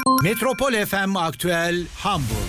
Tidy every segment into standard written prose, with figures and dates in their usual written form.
Metropol FM Aktüel Hamburg.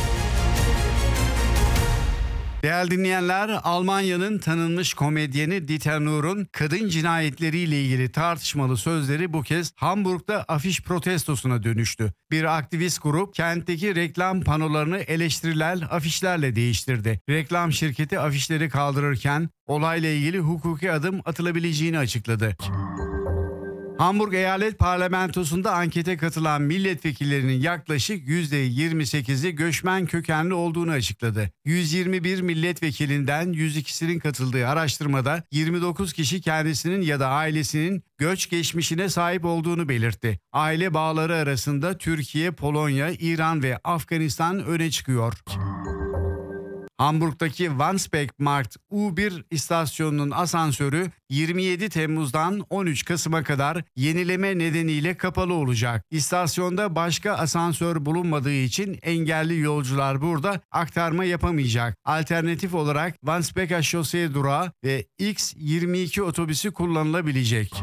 Değerli dinleyenler, Almanya'nın tanınmış komedyeni Dieter Nuhr'un kadın cinayetleriyle ilgili tartışmalı sözleri bu kez Hamburg'da afiş protestosuna dönüştü. Bir aktivist grup kentteki reklam panolarını eleştiriler afişlerle değiştirdi. Reklam şirketi afişleri kaldırırken olayla ilgili hukuki adım atılabileceğini açıkladı. Hamburg Eyalet Parlamentosu'nda ankete katılan milletvekillerinin yaklaşık %28'i göçmen kökenli olduğunu açıkladı. 121 milletvekilinden 102'sinin katıldığı araştırmada 29 kişi kendisinin ya da ailesinin göç geçmişine sahip olduğunu belirtti. Aile bağları arasında Türkiye, Polonya, İran ve Afganistan öne çıkıyor. Hamburg'daki Wandsbekmarkt U1 istasyonunun asansörü 27 Temmuz'dan 13 Kasım'a kadar yenileme nedeniyle kapalı olacak. İstasyonda başka asansör bulunmadığı için engelli yolcular burada aktarma yapamayacak. Alternatif olarak Wandsbeker Şoseye durağı ve X22 otobüsü kullanılabilecek.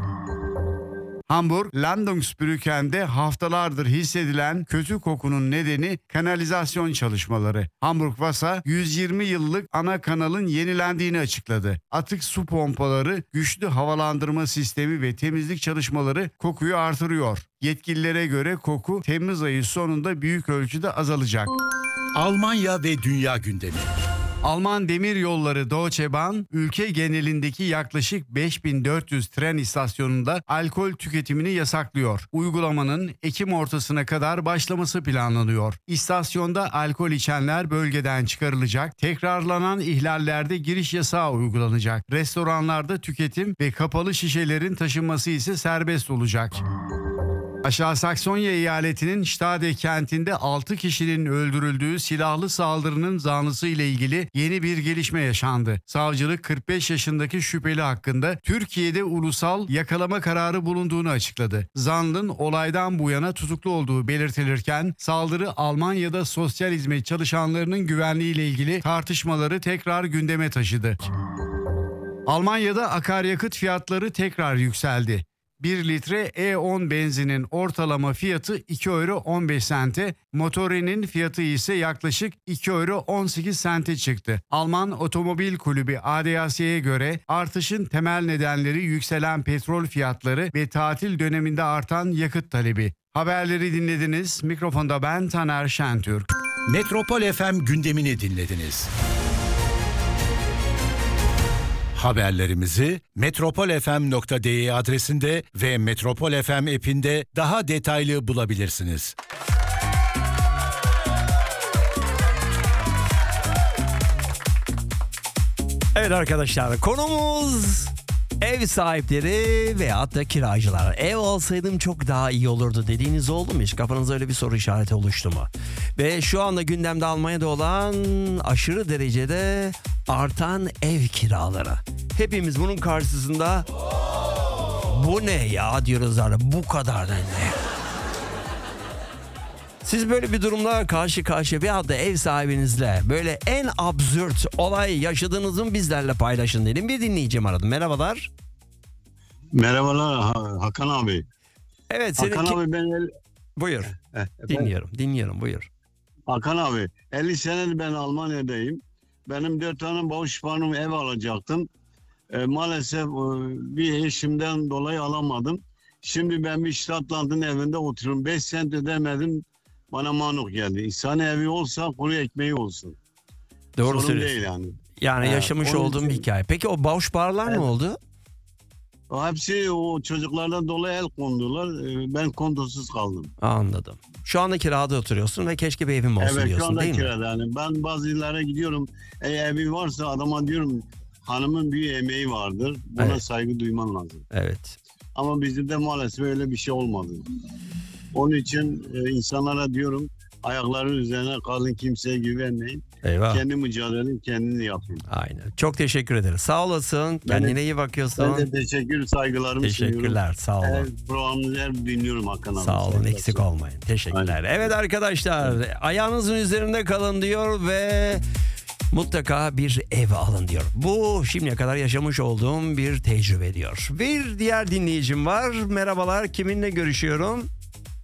Hamburg, Landungsbrücken'de haftalardır hissedilen kötü kokunun nedeni kanalizasyon çalışmaları. Hamburg Wasser 120 yıllık ana kanalın yenilendiğini açıkladı. Atık su pompaları, güçlü havalandırma sistemi ve temizlik çalışmaları kokuyu artırıyor. Yetkililere göre koku Temmuz ayı sonunda büyük ölçüde azalacak. Almanya ve dünya gündemi. Alman Demiryolları Deutsche Bahn, ülke genelindeki yaklaşık 5400 tren istasyonunda alkol tüketimini yasaklıyor. Uygulamanın Ekim ortasına kadar başlaması planlanıyor. İstasyonda alkol içenler bölgeden çıkarılacak, tekrarlanan ihlallerde giriş yasağı uygulanacak. Restoranlarda tüketim ve kapalı şişelerin taşınması ise serbest olacak. Aşağı Saksonya eyaletinin Stade kentinde 6 kişinin öldürüldüğü silahlı saldırının zanlısı ile ilgili yeni bir gelişme yaşandı. Savcılık 45 yaşındaki şüpheli hakkında Türkiye'de ulusal yakalama kararı bulunduğunu açıkladı. Zanlının olaydan bu yana tutuklu olduğu belirtilirken saldırı Almanya'da sosyal hizmet çalışanlarının güvenliği ile ilgili tartışmaları tekrar gündeme taşıdı. Almanya'da akaryakıt fiyatları tekrar yükseldi. 1 litre E10 benzinin ortalama fiyatı 2 euro 15 sente, motorinin fiyatı ise yaklaşık 2 euro 18 sente çıktı. Alman Otomobil Kulübü ADAC'ye göre artışın temel nedenleri yükselen petrol fiyatları ve tatil döneminde artan yakıt talebi. Haberleri dinlediniz. Mikrofonda ben Taner Şentürk. Metropol FM gündemini dinlediniz. Haberlerimizi metropolfm.de adresinde ve Metropol FM app'inde daha detaylı bulabilirsiniz. Evet arkadaşlar, konumuz ev sahipleri veyahut da kiracılar. Ev alsaydım çok daha iyi olurdu dediğiniz oldu mu hiç? Kafanızda öyle bir soru işareti oluştu mu? Ve şu anda gündemde Almanya'da olan aşırı derecede artan ev kiraları. Hepimiz bunun karşısında bu ne ya diyoruz abi, bu kadar da ne? Siz böyle bir durumla karşı karşıya veyahut da ev sahibinizle böyle en absürt olay yaşadığınızı bizlerle paylaşın dedim. Bir dinleyicim aradı. Merhabalar. Merhabalar Hakan abi. Evet. Hakan abi ben... Buyur. Dinliyorum buyur. Hakan abi 50 senedir ben Almanya'dayım. Benim 4 tane bağış panom ev alacaktım. Maalesef bir eşimden dolayı alamadım. Şimdi ben bir Stadtland'ın evinde oturuyorum. 5 sent ödemedim. Bana manuk geldi. İnsan evi olsa kuru ekmeği olsun. Doğru Sorun değil söylüyorsun. Yani yaşamış olduğum bir hikaye. Peki o bağışparlar ne oldu? Hepsi o çocuklardan dolayı el kondular. Ben kondosuz kaldım. Anladım. Şu anda kirada oturuyorsun ve keşke bir evim olsun diyorsun değil mi? Evet, şu anda kirada. Yani ben bazı illere gidiyorum. Evi varsa adama diyorum hanımın bir emeği vardır. Buna saygı duyman lazım. Evet. Ama bizde maalesef öyle bir şey olmadı. Onun için insanlara diyorum ayakların üzerine kalın, kimseye güvenmeyin. Eyvah. Kendi mücadeleni kendini yapın. Aynen. Çok teşekkür ederiz. Sağ olasın. Kendine iyi bakıyorsun. Ben de teşekkür, saygılarımı Teşekkürler. sunuyorum. Sağ olun. Programınızı her dinliyorum Hakan abi. Sağ olun. Eksik olmayın. Teşekkürler. Aynen. Evet arkadaşlar. Ayağınızın üzerinde kalın diyor ve mutlaka bir ev alın diyor. Bu şimdiye kadar yaşamış olduğum bir tecrübe diyor. Bir diğer dinleyicim var. Merhabalar. Kiminle görüşüyorum?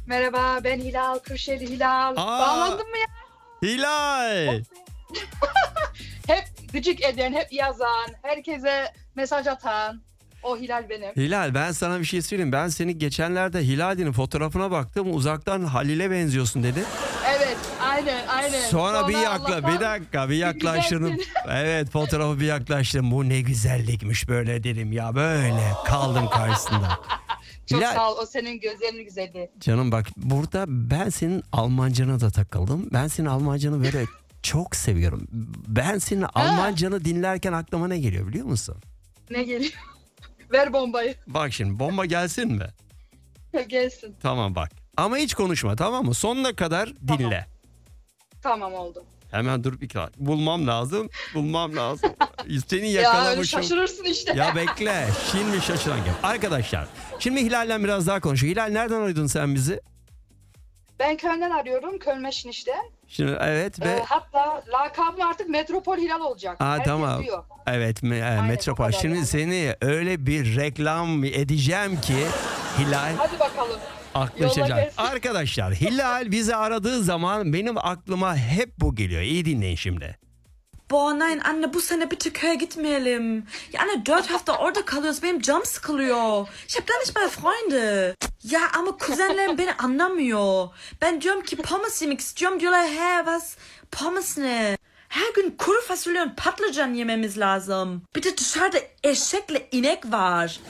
Merhaba, ben Hilal, Kırşehirli Hilal. Bağlandın mı ya? Hilal. Hep gıcık eden, hep yazan, herkese mesaj atan. O Hilal benim. Hilal, ben sana bir şey söyleyeyim. Ben seni geçenlerde Hilal'in fotoğrafına baktım. Uzaktan Halil'e benziyorsun dedi. Evet, aynen. Sonra bir Allah'tan yaklaştırdım. güzelsin. Evet, fotoğrafı bir yaklaştırdım. Bu ne güzellikmiş böyle dedim ya. Böyle kaldım karşısında. Çok Hilal, sağ ol, o senin gözlerinin güzelliği. canım bak, burada ben senin Almancana da takıldım. Ben senin Almancanı böyle çok seviyorum. Ben senin Almancanı dinlerken aklıma ne geliyor biliyor musun? Ne geliyor? Ver bombayı. Bak şimdi bomba gelsin mi? Gelsin. Tamam bak. Ama hiç konuşma, tamam mı? Sonuna kadar dinle. Tamam oldu. Hemen dur bir kere. Bulmam lazım. Seni Ya öyle yakalamışım. şaşırırsın işte. Ya bekle. Şimdi şaşıran gel. Arkadaşlar, şimdi Hilal'le biraz daha konuşuyor. Hilal, nereden arıyordun sen bizi? Ben Köln'den arıyorum. Köln Meşiniş'ten. Şimdi evet ve Hatta lakabım artık Metropol Hilal olacak. Herkes tamam. diyor. Evet, o Metropol. kadar Şimdi yani. seni öyle bir reklam edeceğim ki Hilal Hadi bakalım. aklı Yolla uçacak. gelsin. Arkadaşlar, Hilal bizi aradığı zaman benim aklıma hep bu geliyor. İyi dinleyin şimdi. Boah nein Anne, bu sene bitte Köln gitmeyelim. Ya Anne, dört hafta orada kalıyoruz, benim canım sıkılıyor. Ich hab da nicht mal Freunde. Ya ama kuzenlerim beni anlamıyor. Ben diyorum ki pommes yemek istiyorum, diyorlar he was pommes ne? Her gün kuru fasulye und patlıcan yememiz lazım. Bir de dışarıda eşekle inek var.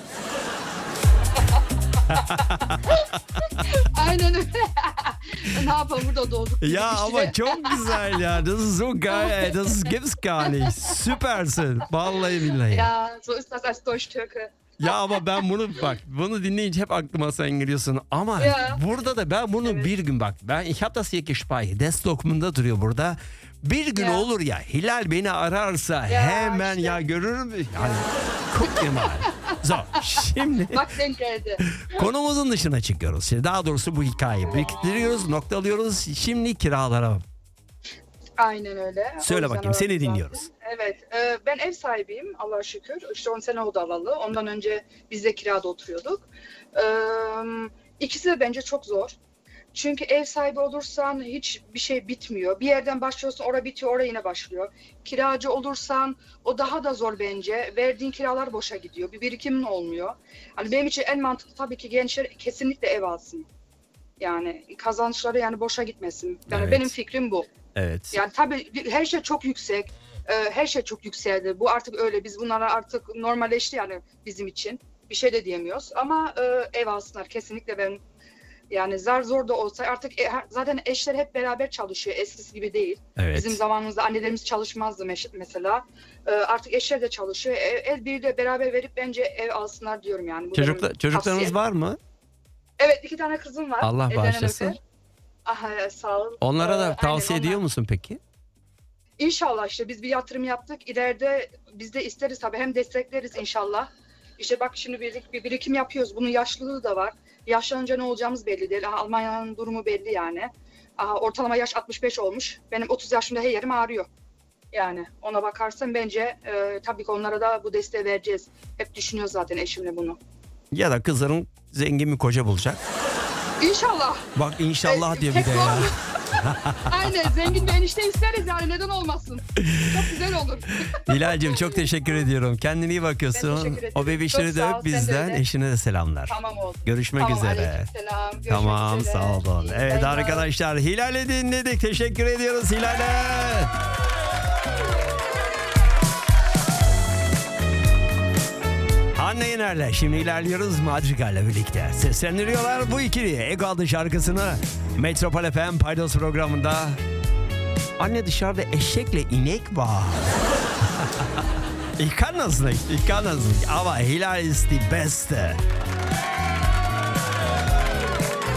Aynen öyle. Ne yapalım, burada doğduk. Ya İşte. ama çok güzel ya. Das ist so geil. Das gibt's gar nicht. Süpersin. Vallahi billahi. Ja, so ist das als Deutsch-Türke. Ya ama ben bunu dinleyince hep aklıma sen geliyorsun. Ama Ya. burada da ben bunu bir gün ich hab das hier gespeichert. Desktop'umda duruyor burada. Bir gün Ya. olur ya, Hilal beni ararsa Ya hemen işte. ya görürüm. Yani guck dir mal. So, şimdi Bak denk geldi. konumuzun dışına çıkıyoruz. Şimdi daha doğrusu bu hikayeyi biriktiriyoruz, noktalıyoruz. Şimdi kiralara. Aynen öyle. Söyle O yüzden bakayım, seni aradım dinliyoruz. zaten. Evet. Ben ev sahibiyim Allah'a şükür. İşte 10 sene oldu alalı. Ondan önce biz de kirada oturuyorduk. İkisi de bence çok zor. Çünkü ev sahibi olursan hiçbir şey bitmiyor. Bir yerden başlıyorsun, orada bitiyor, oraya yine başlıyor. Kiracı olursan o daha da zor bence. Verdiğin kiralar boşa gidiyor. Bir birikimin olmuyor. Hani benim için en mantıklı tabii ki gençler kesinlikle ev alsın. Yani kazançları yani boşa gitmesin. Yani Evet. benim fikrim bu. Evet. Yani tabii her şey çok yüksek. Her şey çok yükseldi. Bu artık öyle. Biz bunlara artık normalleşti yani bizim için. Bir şey de diyemiyoruz. Ama ev alsınlar kesinlikle ben. Yani zar zor da olsa artık zaten eşler hep beraber çalışıyor. Eskisi gibi değil. Evet. Bizim zamanımızda annelerimiz çalışmazdı mesela. Artık eşler de çalışıyor. El birliği de beraber verip bence ev alsınlar diyorum yani. Bu benim Çocuklarınız tavsiyem. var mı? Evet, 2 tane kızım var. Allah Ellerinden bağışlasın. öper. Aha, sağ ol. Onlara da Aynen, tavsiye ediyor onlar. musun peki? İnşallah işte biz bir yatırım yaptık. İleride biz de isteriz tabii. Hem destekleriz inşallah. İşte bak şimdi bir birikim yapıyoruz. Bunun yaşlılığı da var. Yaşlanınca ne olacağımız belli değil. Almanya'nın durumu belli yani. Ortalama yaş 65 olmuş. Benim 30 yaşında her yerim ağrıyor. Yani ona bakarsan bence tabii ki onlara da bu desteği vereceğiz. Hep düşünüyoruz zaten eşimle bunu. Ya da kızların zengin bir koca bulacak. İnşallah. Bak inşallah diye bir tek de bu ya. oldu. Aynen, zengin bir enişte isteriz yani, neden olmasın. Çok güzel olur. Hilal'cim çok teşekkür ediyorum. Kendine iyi Ben bakıyorsun. teşekkür ederim. O bebişleri Çok de sağ ol, öp sen de bizden. öyle. Eşine de selamlar. Tamam oldu. Görüşmek Tamam, üzere. aleykümselam. Görüşmek Tamam, üzere. sağ olun. İyi Evet yayınlar. arkadaşlar, Hilal'i dinledik. Teşekkür ediyoruz Hilal'e. Hande Yener'le şimdi ilerliyoruz Madrigal'le birlikte. Seslendiriyorlar bu ikili Ego adlı şarkısını Metropol FM Paydos programında. Anne dışarıda eşekle inek var. Ich kann das nicht. Aber Hilal ist die Beste.